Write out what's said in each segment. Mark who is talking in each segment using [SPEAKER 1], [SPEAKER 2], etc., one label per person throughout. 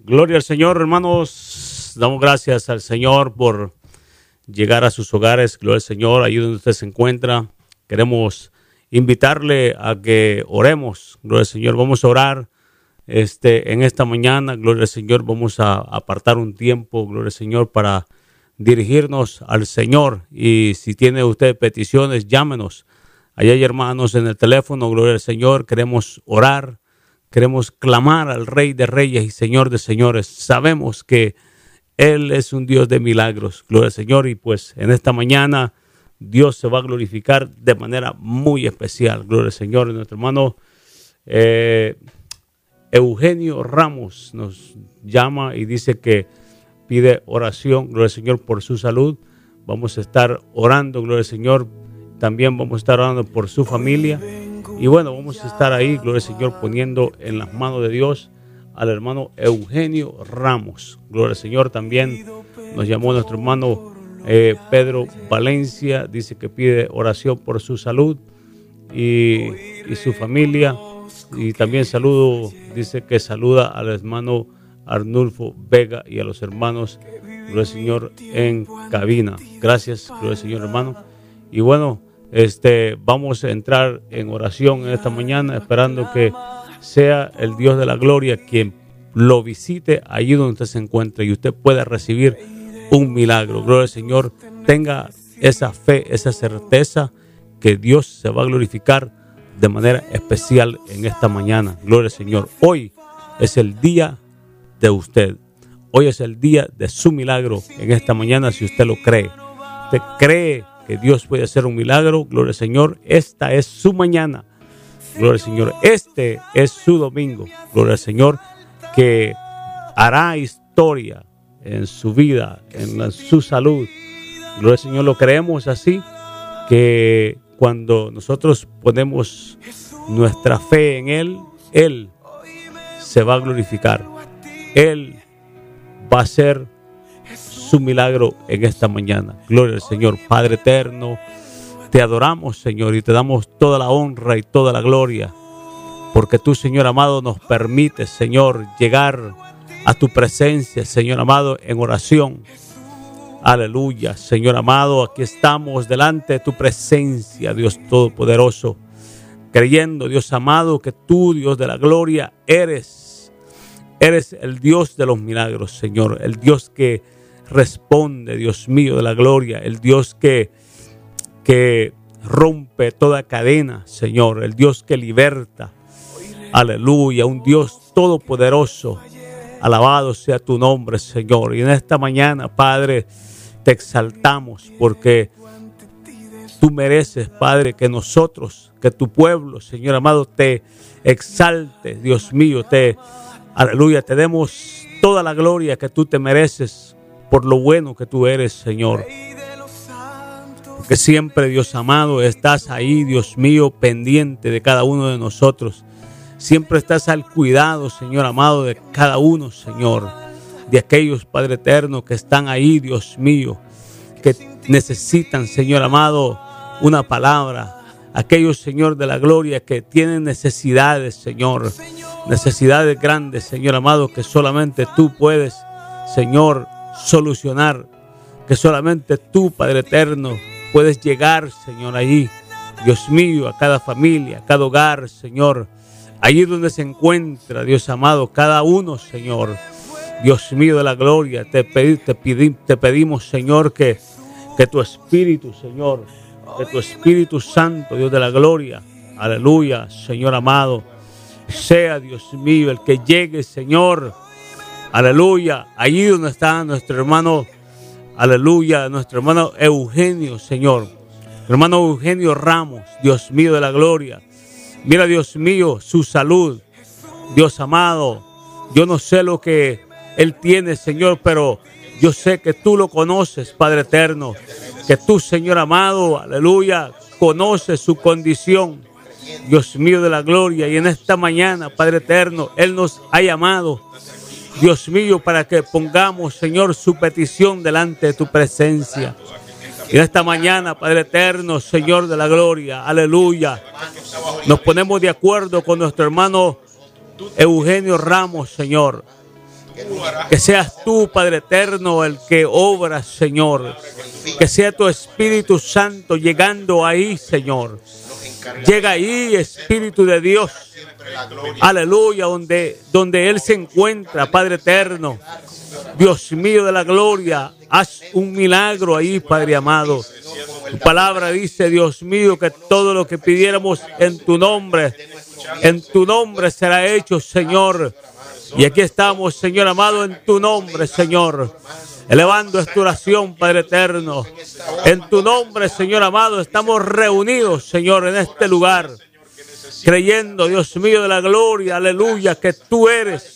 [SPEAKER 1] Gloria al Señor, hermanos. Damos gracias al Señor por llegar a sus hogares. Gloria al Señor, ahí donde usted se encuentra. Queremos invitarle a que oremos. Gloria al Señor, vamos a orar en esta mañana. Gloria al Señor, vamos a apartar un tiempo, gloria al Señor, para dirigirnos al Señor. Y si tiene usted peticiones, llámenos. Allá hay hermanos en el teléfono, gloria al Señor. Queremos orar. Queremos clamar al Rey de Reyes y Señor de Señores. Sabemos que Él es un Dios de milagros. Gloria al Señor. Y pues en esta mañana Dios se va a glorificar de manera muy especial. Gloria al Señor. Nuestro hermano Eugenio Ramos nos llama y dice que pide oración. Gloria al Señor por su salud. Vamos a estar orando. Gloria al Señor. También vamos a estar orando por su familia. Y bueno, vamos a estar ahí, gloria al Señor, poniendo en las manos de Dios al hermano Eugenio Ramos. Gloria al Señor. También nos llamó nuestro hermano Pedro Valencia. Dice que pide oración por su salud y su familia. Y también dice que saluda al hermano Arnulfo Vega y a los hermanos, gloria al Señor, en cabina. Gracias, gloria al Señor, hermano. Y bueno, vamos a entrar en oración en esta mañana, esperando que sea el Dios de la gloria quien lo visite allí donde usted se encuentre y usted pueda recibir un milagro. Gloria al Señor. Tenga esa fe, esa certeza que Dios se va a glorificar de manera especial en esta mañana. Gloria al Señor. Hoy es el día de usted. Hoy es el día de su milagro en esta mañana, si usted lo cree. Usted cree que Dios puede hacer un milagro. Gloria al Señor. Esta es su mañana. Gloria al Señor. Este es su domingo. Gloria al Señor, que hará historia en su vida, en su salud. Gloria al Señor. Lo creemos así, que cuando nosotros ponemos nuestra fe en Él, Él se va a glorificar. Él va a hacer su milagro en esta mañana. Gloria al Señor. Padre eterno, te adoramos, Señor, y te damos toda la honra y toda la gloria, porque tú, Señor amado, nos permites, Señor, llegar a tu presencia, Señor amado, en oración. Aleluya, Señor amado, aquí estamos delante de tu presencia, Dios Todopoderoso, creyendo, Dios amado, que tú, Dios de la gloria, eres el Dios de los milagros, Señor, el Dios que responde, Dios mío de la gloria, el Dios que rompe toda cadena, Señor, el Dios que liberta. Aleluya, un Dios todopoderoso. Alabado sea tu nombre, Señor. Y en esta mañana, Padre, te exaltamos porque tú mereces, Padre, que nosotros, que tu pueblo, Señor amado, te exalte, Dios mío, aleluya, te demos toda la gloria que tú te mereces por lo bueno que tú eres, Señor. Porque siempre, Dios amado, estás ahí, Dios mío, pendiente de cada uno de nosotros. Siempre estás al cuidado, Señor amado, de cada uno, Señor. De aquellos, Padre eterno, que están ahí, Dios mío, que necesitan, Señor amado, una palabra. Aquellos, Señor de la gloria, que tienen necesidades, Señor. Necesidades grandes, Señor amado, que solamente tú puedes, Señor, solucionar. Que solamente tú, Padre eterno, puedes llegar, Señor, allí. Dios mío, a cada familia, a cada hogar, Señor. Allí donde se encuentra, Dios amado, cada uno, Señor. Dios mío de la gloria, te pedimos, Señor, que tu Espíritu, Señor, que tu Espíritu Santo, Dios de la gloria, aleluya, Señor amado, sea, Dios mío, el que llegue, Señor, aleluya, allí donde está nuestro hermano, aleluya, nuestro hermano Eugenio, Señor, hermano Eugenio Ramos, Dios mío de la gloria. Mira, Dios mío, su salud, Dios amado, yo no sé lo que él tiene, Señor, pero yo sé que tú lo conoces, Padre eterno, que tú, Señor amado, aleluya, conoces su condición, Dios mío de la gloria. Y en esta mañana, Padre eterno, Él nos ha llamado, Dios mío, para que pongamos, Señor, su petición delante de tu presencia. Y en esta mañana, Padre eterno, Señor de la gloria, aleluya, nos ponemos de acuerdo con nuestro hermano Eugenio Ramos, Señor. Que seas tú, Padre eterno, el que obras, Señor. Que sea tu Espíritu Santo llegando ahí, Señor. Llega ahí, Espíritu de Dios. Aleluya, donde Él se encuentra, Padre eterno. Dios mío de la gloria, haz un milagro ahí, Padre amado. Tu palabra dice, Dios mío, que todo lo que pidiéramos en tu nombre será hecho, Señor. Y aquí estamos, Señor amado, en tu nombre, Señor. Elevando esta oración, Padre eterno. En tu nombre, Señor amado, estamos reunidos, Señor, en este lugar. Creyendo, Dios mío de la gloria, aleluya, que tú eres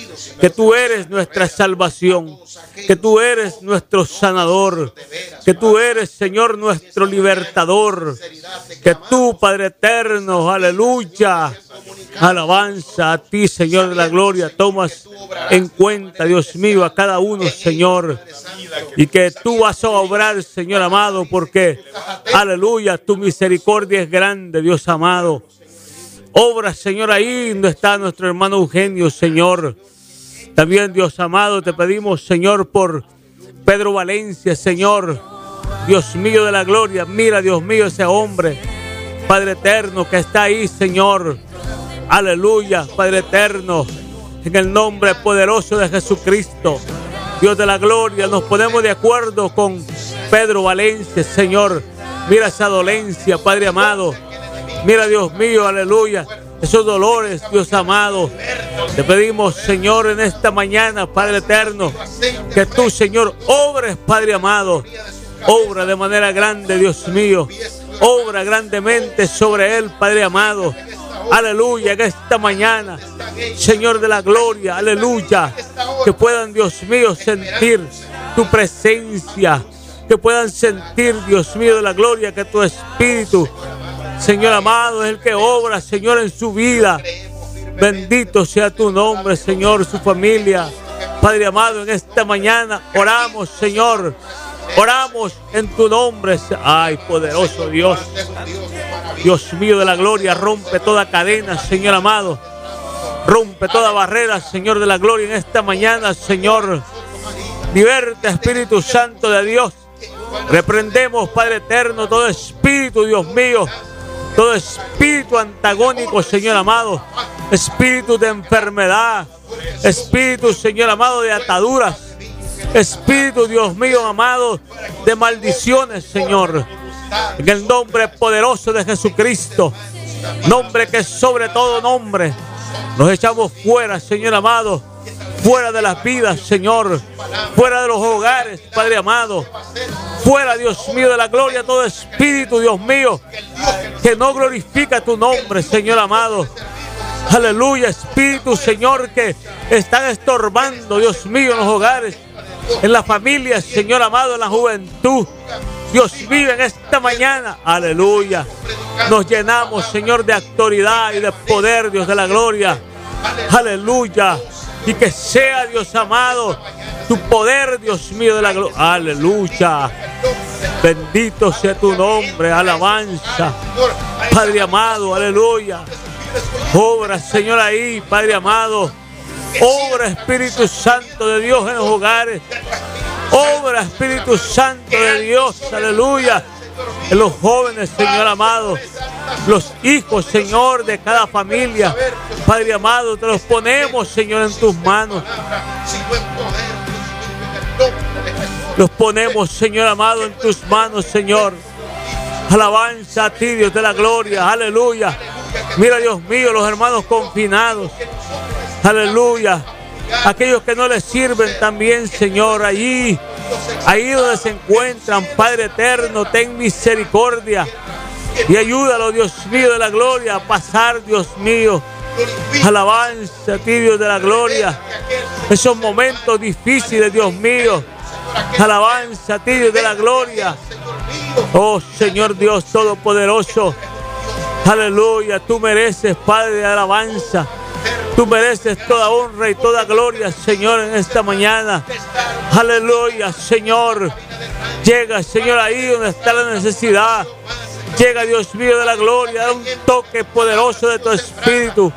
[SPEAKER 1] nuestra salvación, que tú eres nuestro sanador, que tú eres, Señor, nuestro libertador, que tú, Padre eterno, aleluya, alabanza a ti, Señor de la gloria, tomas en cuenta, Dios mío, a cada uno, Señor, y que tú vas a obrar, Señor amado, porque, aleluya, tu misericordia es grande, Dios amado. Obra, Señor, ahí donde está nuestro hermano Eugenio, Señor. También, Dios amado, te pedimos, Señor, por Pedro Valencia, Señor. Dios mío de la gloria, mira, Dios mío, ese hombre, Padre eterno, que está ahí, Señor. Aleluya, Padre eterno, en el nombre poderoso de Jesucristo. Dios de la gloria, nos ponemos de acuerdo con Pedro Valencia, Señor. Mira esa dolencia, Padre amado. Mira, Dios mío, aleluya, esos dolores, Dios amado. Te pedimos, Señor, en esta mañana, Padre eterno, que tú, Señor, obres, Padre amado. Obra de manera grande, Dios mío. Obra grandemente sobre él, Padre amado. Aleluya, que esta mañana, Señor de la gloria, aleluya, que puedan, Dios mío, sentir tu presencia. Que puedan sentir, Dios mío de la gloria, que tu Espíritu, Señor amado, es el que obra, Señor, en su vida. Bendito sea tu nombre, Señor, su familia. Padre amado, en esta mañana oramos, Señor. Oramos en tu nombre. Ay, poderoso Dios. Dios mío de la gloria, rompe toda cadena, Señor amado. Rompe toda barrera, Señor de la gloria, en esta mañana, Señor. Liberta, Espíritu Santo de Dios. Reprendemos, Padre eterno, todo espíritu, Dios mío. Todo espíritu antagónico, Señor amado, espíritu de enfermedad, espíritu, Señor amado, de ataduras, espíritu, Dios mío amado, de maldiciones, Señor, en el nombre poderoso de Jesucristo, nombre que es sobre todo nombre, nos echamos fuera, Señor amado, fuera de las vidas, Señor, fuera de los hogares, Padre amado, fuera, Dios mío, de la gloria, todo espíritu, Dios mío, que no glorifica tu nombre, Señor amado. Aleluya, espíritu, Señor, que están estorbando, Dios mío, en los hogares, en las familias, Señor amado, en la juventud. Dios mío, en esta mañana, aleluya, nos llenamos, Señor, de autoridad y de poder, Dios de la gloria. Aleluya. Y que sea, Dios amado, tu poder, Dios mío de la gloria. Aleluya. Bendito sea tu nombre, alabanza. Padre amado, aleluya. Obra, Señor, ahí, Padre amado. Obra, Espíritu Santo de Dios en los hogares. Obra, Espíritu Santo de Dios, aleluya. En los jóvenes, Señor amado. Los hijos, Señor, de cada familia. Padre amado, te los ponemos, Señor, en tus manos. Los ponemos, Señor amado, en tus manos, Señor. Alabanza a ti, Dios de la gloria. Aleluya. Mira, Dios mío, los hermanos confinados. Aleluya. Aquellos que no les sirven también, Señor, allí donde se encuentran, Padre eterno, ten misericordia y ayúdalo, Dios mío de la gloria, a pasar, Dios mío. Alabanza a ti, Dios de la gloria. Esos momentos difíciles, Dios mío. Alabanza a ti, Dios de la gloria. Oh, Señor Dios Todopoderoso. Aleluya, tú mereces, Padre de alabanza. Tú mereces toda honra y toda gloria, Señor, en esta mañana. Aleluya, Señor. Llega, Señor, ahí donde está la necesidad. Llega, Dios mío de la gloria, da un toque poderoso de tu Espíritu.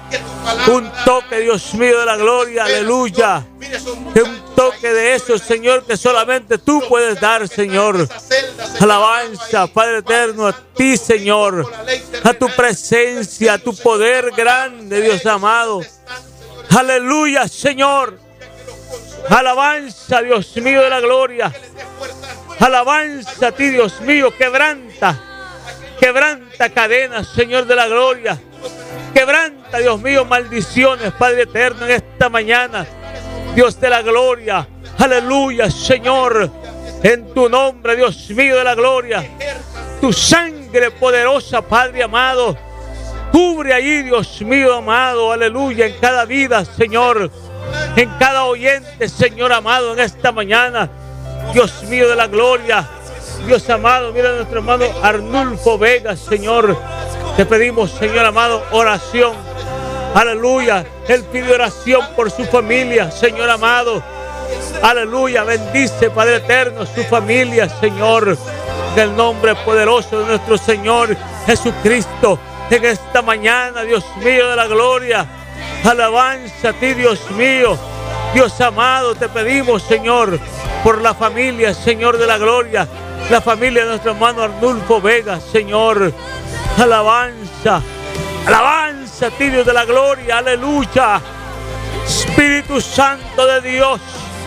[SPEAKER 1] Un toque, Dios mío, de la gloria, aleluya. Un toque de eso, Señor, que solamente tú puedes dar, Señor. Alabanza, Padre eterno, a ti, Señor. A tu presencia, a tu poder grande, Dios amado. Aleluya, Señor. Alabanza, Dios mío de la gloria. Alabanza a ti, Dios mío. Quebranta cadenas, Señor de la gloria. Quebranta, Dios mío, maldiciones, Padre eterno, en esta mañana. Dios de la gloria. Aleluya, Señor. En tu nombre, Dios mío de la gloria. Tu sangre poderosa, Padre amado. Cubre allí, Dios mío amado. Aleluya, en cada vida, Señor. En cada oyente, Señor amado, en esta mañana. Dios mío de la gloria. Dios amado, mira a nuestro hermano Arnulfo Vega, Señor. Te pedimos, Señor amado, oración. Aleluya. Él pide oración por su familia, Señor amado. Aleluya. Bendice, Padre eterno, su familia, Señor. En el nombre poderoso de nuestro Señor Jesucristo. En esta mañana, Dios mío de la gloria. Alabanza a ti, Dios mío. Dios amado, te pedimos, Señor, por la familia, Señor de la gloria. La familia de nuestro hermano Arnulfo Vega, Señor. Alabanza. Alabanza a ti, Dios de la gloria. Aleluya. Espíritu Santo de Dios.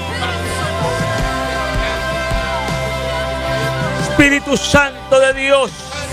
[SPEAKER 1] Espíritu Santo de Dios.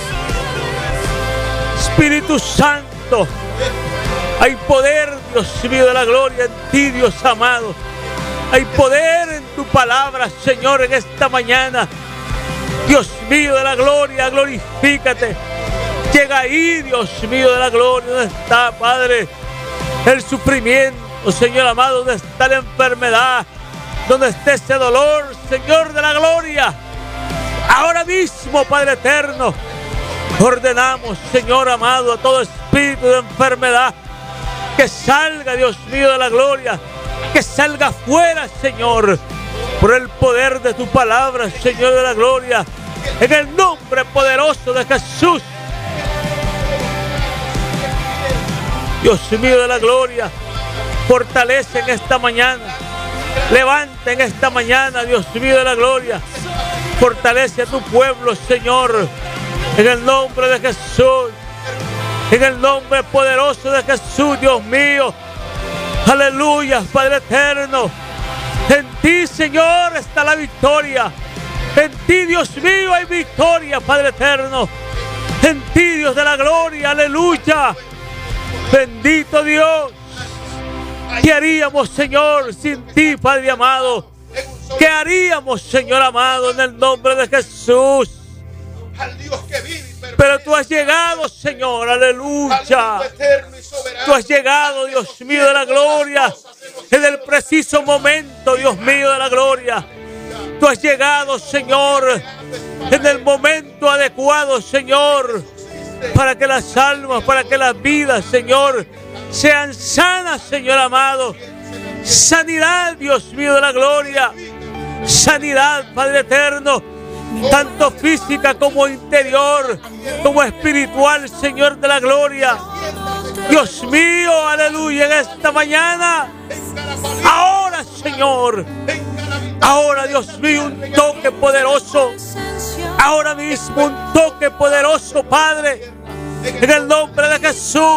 [SPEAKER 1] Espíritu Santo. Hay poder, Dios mío de la gloria, en ti, Dios amado. Hay poder en tu palabra, Señor, en esta mañana. Dios mío de la gloria, glorifícate. Llega ahí, Dios mío de la gloria. ¿Dónde está, Padre, el sufrimiento, Señor amado? ¿Dónde está la enfermedad? ¿Dónde está ese dolor, Señor de la gloria? Ahora mismo, Padre eterno, ordenamos, Señor amado, a todo espíritu de enfermedad que salga, Dios mío de la gloria, que salga fuera, Señor, por el poder de tu palabra, Señor de la gloria, en el nombre poderoso de Jesús. Dios mío de la gloria, fortalece en esta mañana, levanta en esta mañana, Dios mío de la gloria, fortalece a tu pueblo, Señor, en el nombre de Jesús. En el nombre poderoso de Jesús, Dios mío. Aleluya, Padre eterno. En ti, Señor, está la victoria. En ti, Dios mío, hay victoria, Padre eterno. En ti, Dios de la gloria. Aleluya. Bendito Dios. ¿Qué haríamos, Señor, sin ti, Padre amado? ¿Qué haríamos, Señor amado, en el nombre de Jesús?
[SPEAKER 2] Al Dios que vive.
[SPEAKER 1] Pero tú has llegado, Señor, aleluya. Tú has llegado, Dios mío de la gloria, en el preciso momento, Dios mío de la gloria. Tú has llegado, Señor, en el momento adecuado, Señor, para que las almas, para que las vidas, Señor, sean sanas, Señor amado. Sanidad, Dios mío de la gloria. Sanidad, Padre eterno. Tanto física como interior, como espiritual, Señor de la gloria. Dios mío, aleluya, en esta mañana. Ahora, Señor. Ahora, Dios mío, un toque poderoso. Ahora mismo un toque poderoso, Padre. En el nombre de Jesús.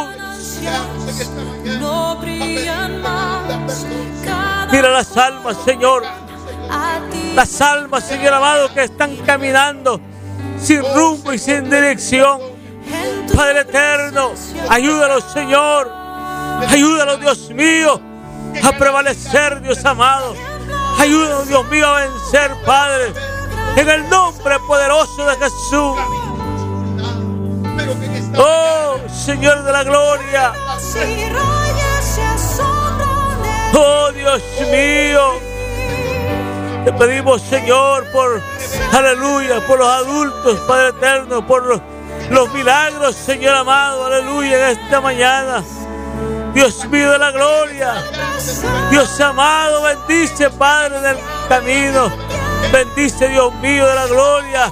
[SPEAKER 1] Mira las almas, Señor. Las almas, Señor amado, que están caminando sin rumbo y sin dirección. Padre eterno, ayúdalos, Señor. Ayúdalos, Dios mío, a prevalecer, Dios amado. Ayúdanos, Dios mío, a vencer, Padre. En el nombre poderoso de Jesús. Oh, Señor de la gloria. Oh, Dios mío. Te pedimos, Señor, por, aleluya, por los adultos, Padre eterno, por los milagros, Señor amado, aleluya, en esta mañana. Dios mío de la gloria, Dios amado, bendice, Padre, en el camino. Bendice, Dios mío de la gloria,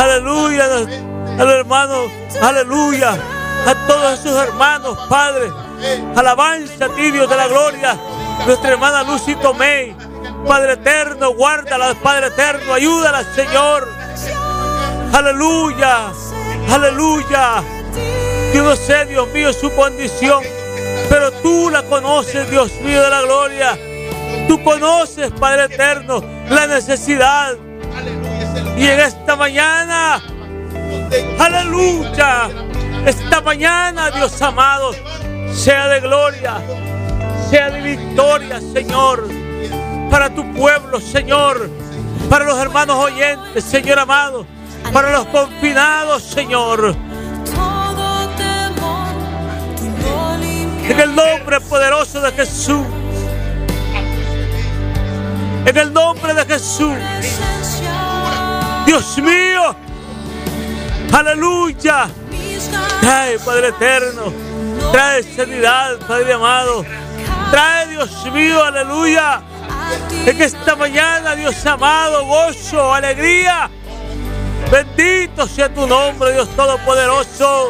[SPEAKER 1] aleluya, al hermano, aleluya, a todos sus hermanos, Padre. Alabanza a ti, Dios de la gloria. Nuestra hermana Lucy Tomei, Padre eterno, guárdala, Padre eterno, ayúdala, Señor. Aleluya, aleluya. Yo no sé, Dios mío, su condición, pero tú la conoces, Dios mío de la gloria. Tú conoces, Padre eterno, la necesidad. Y en esta mañana, aleluya, esta mañana, Dios amado, sea de gloria, sea de victoria, Señor, para tu pueblo, Señor, para los hermanos oyentes, Señor amado, para los confinados, Señor. En el nombre poderoso de Jesús. En el nombre de Jesús. Dios mío. Aleluya. Trae, Padre eterno. Trae sanidad, Padre amado. Trae, Dios mío, aleluya. En esta mañana, Dios amado, gozo, alegría. Bendito sea tu nombre, Dios Todopoderoso.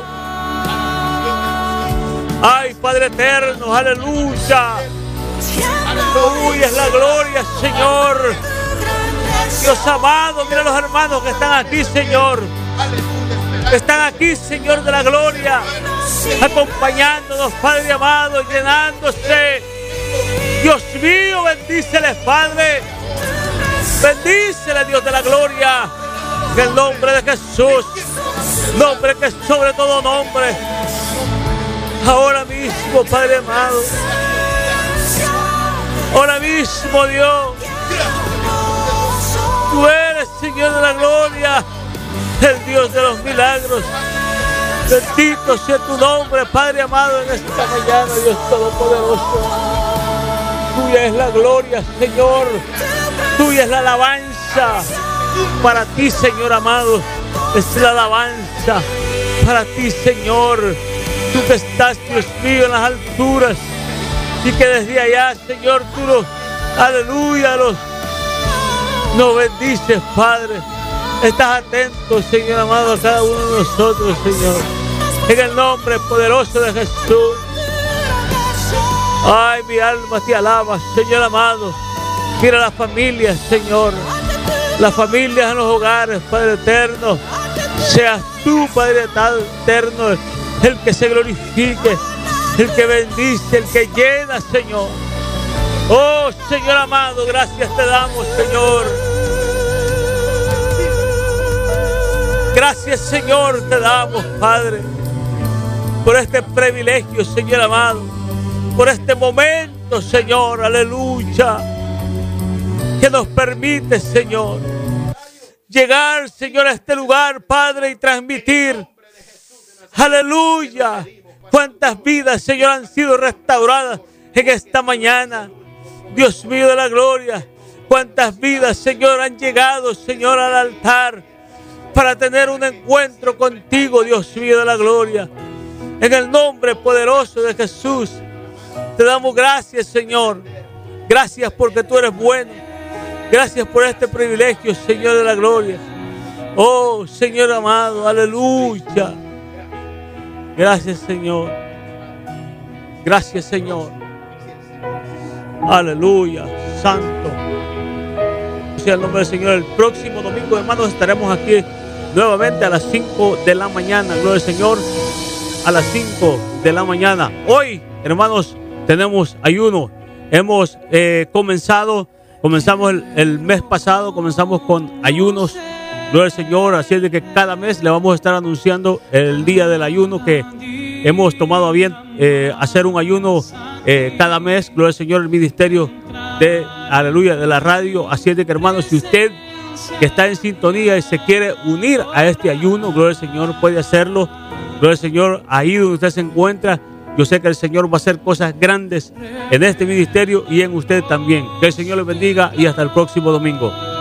[SPEAKER 1] Ay, Padre eterno, aleluya. Aleluya, es la gloria, Señor. Dios amado, mira los hermanos que están aquí, Señor. Están aquí, Señor de la gloria, acompañándonos, Padre amado, llenándose. Dios mío, bendíceles, Padre. Bendíceles, Dios de la gloria. En el nombre de Jesús, nombre que es sobre todo nombre. Ahora mismo, Padre amado. Ahora mismo, Dios. Tú eres, Señor de la gloria, el Dios de los milagros. Bendito sea tu nombre, Padre amado, en esta mañana, Dios Todopoderoso. Tuya es la gloria, Señor. Tuya es la alabanza. Para ti, Señor amado, es la alabanza. Para ti, Señor. Tú que estás, Dios mío, en las alturas. Y que desde allá, Señor, tú aleluya, nos bendices, Padre. Estás atento, Señor amado, a cada uno de nosotros, Señor. En el nombre poderoso de Jesús. Ay, mi alma te alaba, Señor amado. Mira las familias, Señor. Las familias en los hogares, Padre eterno. Seas tú, Padre eterno, el que se glorifique, el que bendice, el que llena, Señor. Oh, Señor amado, gracias te damos, Señor. Gracias, Señor, te damos, Padre, por este privilegio, Señor amado, por este momento, Señor, aleluya, que nos permite, Señor, llegar, Señor, a este lugar, Padre, y transmitir, aleluya, cuántas vidas, Señor, han sido restauradas en esta mañana. Dios mío de la gloria, cuántas vidas, Señor, han llegado, Señor, al altar para tener un encuentro contigo, Dios mío de la gloria. En el nombre poderoso de Jesús, te damos gracias, Señor. Gracias porque tú eres bueno. Gracias por este privilegio, Señor de la gloria. Oh, Señor amado, aleluya. Gracias, Señor. Gracias, Señor. Aleluya, santo. Sea el nombre del Señor. El próximo domingo, hermanos, estaremos aquí nuevamente a las 5 de la mañana. Gloria al Señor. A las 5 de la mañana. Hoy, hermanos, tenemos ayuno. Hemos comenzamos el mes pasado, comenzamos con ayunos. Gloria al Señor. Así es de que cada mes le vamos a estar anunciando el día del ayuno, que hemos tomado a bien hacer un ayuno cada mes. Gloria al Señor, el ministerio de aleluya de la radio. Así es de que, hermanos, si usted que está en sintonía y se quiere unir a este ayuno, gloria al Señor, puede hacerlo. Gloria al Señor, ahí donde usted se encuentra. Yo sé que el Señor va a hacer cosas grandes en este ministerio y en usted también. Que el Señor le bendiga y hasta el próximo domingo.